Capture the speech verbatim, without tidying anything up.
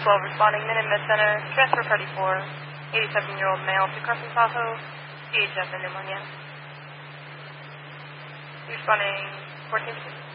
twelve responding, Minute Center, transfer party four, eighty-seven-year-old male to Crescent Tahoe, C H F and pneumonia. Responding fourteen.